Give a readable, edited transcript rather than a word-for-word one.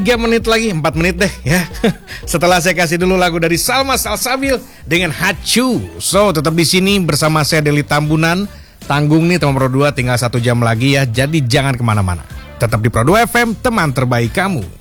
3 menit lagi, 4 menit deh ya. Setelah saya kasih dulu lagu dari Salma Salsabil dengan Hacu. So, tetap di sini bersama saya Deli Tambunan. Tanggung nih teman Pro 2, tinggal 1 jam lagi ya. Jadi jangan kemana-mana. Tetap di Pro 2 FM, teman terbaik kamu.